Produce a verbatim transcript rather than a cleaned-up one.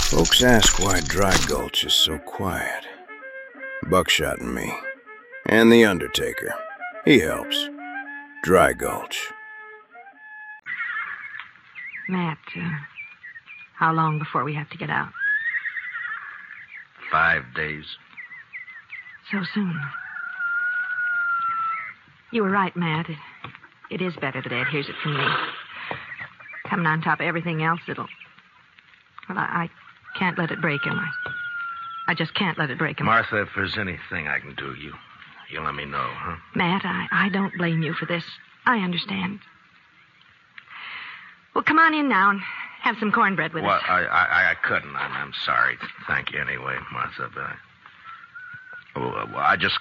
Folks ask why Dry Gulch is so quiet. Buckshot and me. And the Undertaker. He helps. Dry Gulch. Matt, uh, how long before we have to get out? Five days. So soon. You were right, Matt. It, it is better that Ed hears it from me. Coming on top of everything else, it'll... Well, I, I can't let it break him. I, I just can't let it break him. Martha, if there's anything I can do, you, you let me know, huh? Matt, I, I don't blame you for this. I understand. Well, come on in now and have some cornbread with well, us. I, I, I couldn't. I'm, I'm sorry. Thank you anyway, Martha. But I, well, I just